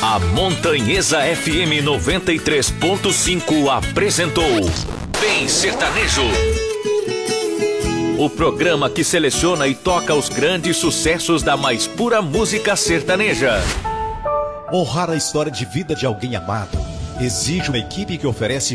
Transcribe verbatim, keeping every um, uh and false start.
A Montanhesa F M noventa e três ponto cinco apresentou Bem Sertanejo. O programa que seleciona e toca os grandes sucessos da mais pura música sertaneja. Honrar a história de vida de alguém amado exige uma equipe que oferece